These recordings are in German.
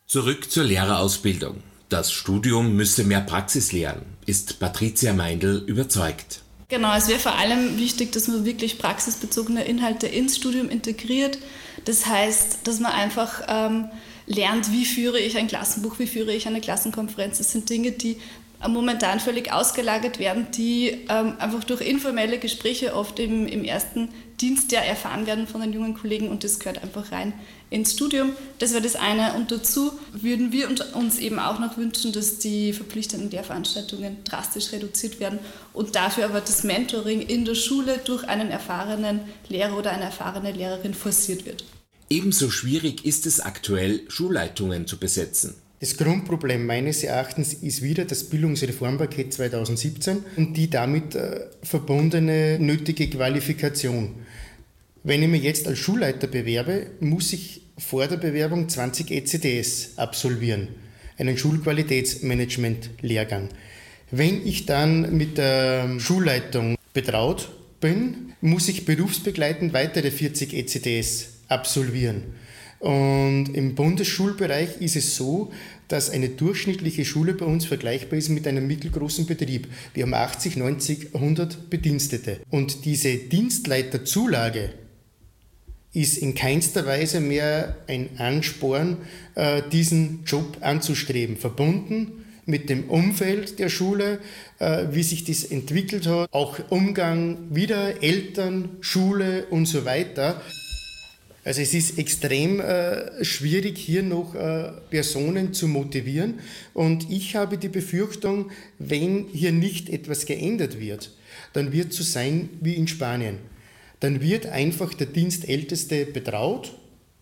Zurück zur Lehrerausbildung. Das Studium müsse mehr Praxis lehren, ist Patricia Meindl überzeugt. Genau, es wäre vor allem wichtig, dass man wirklich praxisbezogene Inhalte ins Studium integriert. Das heißt, dass man einfach lernt, wie führe ich ein Klassenbuch, wie führe ich eine Klassenkonferenz. Das sind Dinge, die momentan völlig ausgelagert werden, die einfach durch informelle Gespräche oft im ersten Dienstjahr erfahren werden von den jungen Kollegen, und das gehört einfach rein ins Studium. Das wäre das eine, und dazu würden wir uns eben auch noch wünschen, dass die verpflichtenden Lehrveranstaltungen drastisch reduziert werden und dafür aber das Mentoring in der Schule durch einen erfahrenen Lehrer oder eine erfahrene Lehrerin forciert wird. Ebenso schwierig ist es aktuell, Schulleitungen zu besetzen. Das Grundproblem meines Erachtens ist wieder das Bildungsreformpaket 2017 und die damit verbundene nötige Qualifikation. Wenn ich mich jetzt als Schulleiter bewerbe, muss ich vor der Bewerbung 20 ECTS absolvieren, einen Schulqualitätsmanagement-Lehrgang. Wenn ich dann mit der Schulleitung betraut bin, muss ich berufsbegleitend weitere 40 ECTS absolvieren. Und im Bundesschulbereich ist es so, dass eine durchschnittliche Schule bei uns vergleichbar ist mit einem mittelgroßen Betrieb. Wir haben 80, 90, 100 Bedienstete. Und diese Dienstleiterzulage ist in keinster Weise mehr ein Ansporn, diesen Job anzustreben. Verbunden mit dem Umfeld der Schule, wie sich das entwickelt hat, auch Umgang wieder Eltern, Schule und so weiter. Also es ist extrem schwierig, hier noch Personen zu motivieren, und ich habe die Befürchtung, wenn hier nicht etwas geändert wird, dann wird es so sein wie in Spanien. Dann wird einfach der Dienstälteste betraut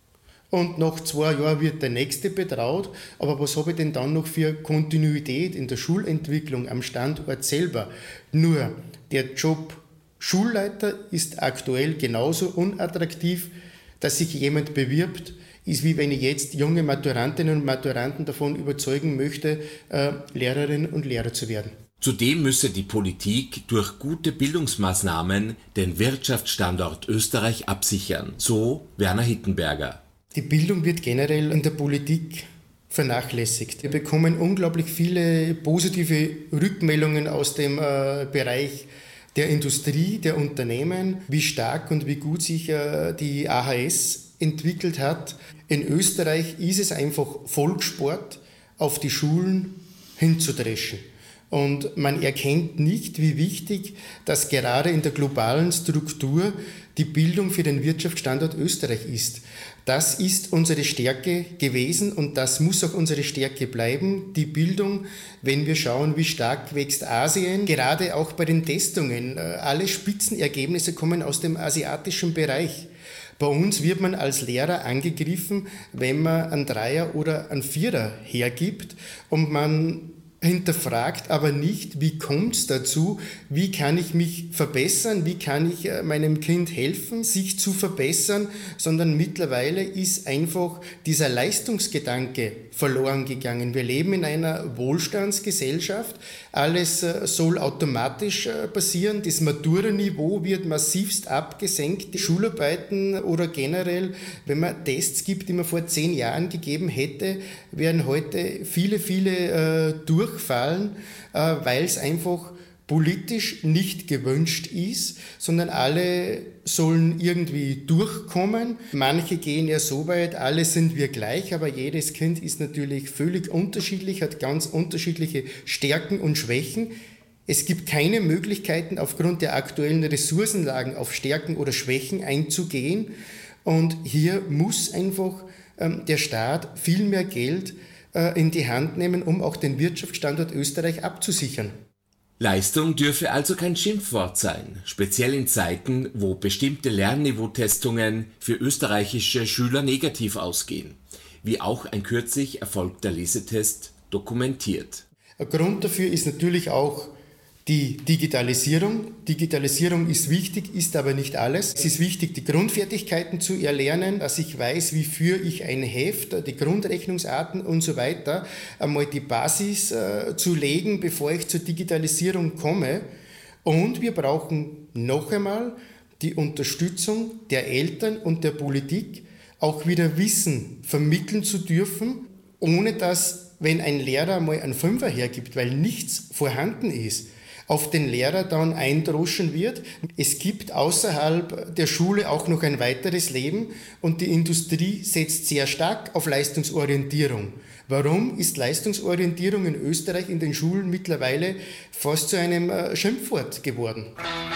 und nach 2 Jahren wird der Nächste betraut. Aber was habe ich denn dann noch für Kontinuität in der Schulentwicklung am Standort selber? Nur der Job Schulleiter ist aktuell genauso unattraktiv, dass sich jemand bewirbt, ist wie wenn ich jetzt junge Maturantinnen und Maturanten davon überzeugen möchte, Lehrerinnen und Lehrer zu werden. Zudem müsse die Politik durch gute Bildungsmaßnahmen den Wirtschaftsstandort Österreich absichern, so Werner Hittenberger. Die Bildung wird generell in der Politik vernachlässigt. Wir bekommen unglaublich viele positive Rückmeldungen aus dem Bereich der Industrie, der Unternehmen, wie stark und wie gut sich die AHS entwickelt hat. In Österreich ist es einfach Volkssport, auf die Schulen hinzudreschen. Und man erkennt nicht, wie wichtig, dass gerade in der globalen Struktur die Bildung für den Wirtschaftsstandort Österreich ist. Das ist unsere Stärke gewesen und das muss auch unsere Stärke bleiben, die Bildung, wenn wir schauen, wie stark wächst Asien. Gerade auch bei den Testungen, alle Spitzenergebnisse kommen aus dem asiatischen Bereich. Bei uns wird man als Lehrer angegriffen, wenn man einen Dreier oder einen Vierer hergibt, und man hinterfragt aber nicht, wie kommt es dazu, wie kann ich mich verbessern, wie kann ich meinem Kind helfen, sich zu verbessern, sondern mittlerweile ist einfach dieser Leistungsgedanke verloren gegangen. Wir leben in einer Wohlstandsgesellschaft, alles soll automatisch passieren, das Matura-Niveau wird massivst abgesenkt, die Schularbeiten oder generell, wenn man Tests gibt, die man vor 10 Jahren gegeben hätte, werden heute viele durchfallen, weil es einfach politisch nicht gewünscht ist, sondern alle sollen irgendwie durchkommen. Manche gehen ja so weit, alle sind wir gleich, aber jedes Kind ist natürlich völlig unterschiedlich, hat ganz unterschiedliche Stärken und Schwächen. Es gibt keine Möglichkeiten, aufgrund der aktuellen Ressourcenlagen auf Stärken oder Schwächen einzugehen. Und hier muss einfach der Staat viel mehr Geld in die Hand nehmen, um auch den Wirtschaftsstandort Österreich abzusichern. Leistung dürfe also kein Schimpfwort sein, speziell in Zeiten, wo bestimmte Lernniveautestungen für österreichische Schüler negativ ausgehen, wie auch ein kürzlich erfolgter Lesetest dokumentiert. Ein Grund dafür ist natürlich auch die Digitalisierung. Digitalisierung ist wichtig, ist aber nicht alles. Es ist wichtig, die Grundfertigkeiten zu erlernen, dass ich weiß, wie führe ich ein Heft, die Grundrechnungsarten und so weiter, einmal die Basis zu legen, bevor ich zur Digitalisierung komme. Und wir brauchen noch einmal die Unterstützung der Eltern und der Politik, auch wieder Wissen vermitteln zu dürfen. ohne dass, wenn ein Lehrer mal einen Fünfer hergibt, weil nichts vorhanden ist, auf den Lehrer dann eindroschen wird. Es gibt außerhalb der Schule auch noch ein weiteres Leben und die Industrie setzt sehr stark auf Leistungsorientierung. Warum ist Leistungsorientierung in Österreich in den Schulen mittlerweile fast zu einem Schimpfwort geworden?